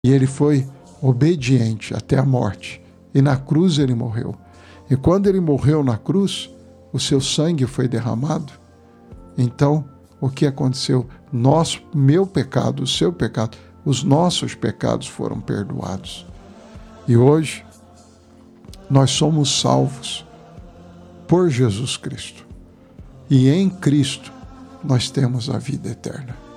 E ele foi obediente até a morte. E na cruz ele morreu. E quando ele morreu na cruz, o seu sangue foi derramado. Então, o que aconteceu? Meu pecado, o seu pecado, os nossos pecados foram perdoados. E hoje, nós somos salvos por Jesus Cristo. E em Cristo, nós temos a vida eterna.